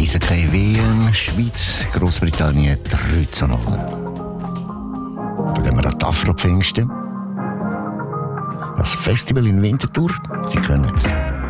Eishockey-WM, Schweiz, Grossbritannien 3:0. Da gehen wir an die Afro-Pfingsten. Das Festival in Winterthur, Sie können es.